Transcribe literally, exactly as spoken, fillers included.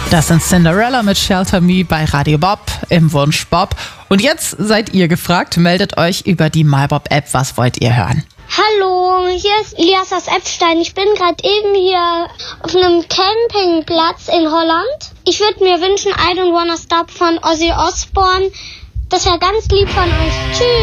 Das sind Cinderella mit Shelter Me bei Radio Bob im Wunsch Bob. Und jetzt seid ihr gefragt, meldet euch über die MyBob-App. Was wollt ihr hören? Hallo, hier ist Elias aus Eppstein. Ich bin gerade eben hier auf einem Campingplatz in Holland. Ich würde mir wünschen I Don't Wanna Stop von Ozzy Osbourne. Das wäre ganz lieb von euch. Tschüss.